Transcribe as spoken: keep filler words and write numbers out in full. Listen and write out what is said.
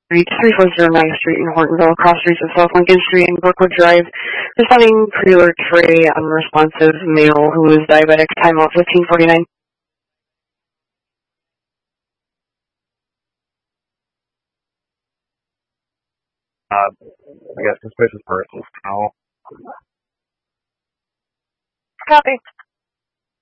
Street, three four zero ninth Street in Hortonville, cross streets of South Lincoln Street and Brookwood Drive. Responding pre-alert for a unresponsive male who is diabetic. Timeout fifteen forty-nine. Uh, I guess suspicious person. No. Copy.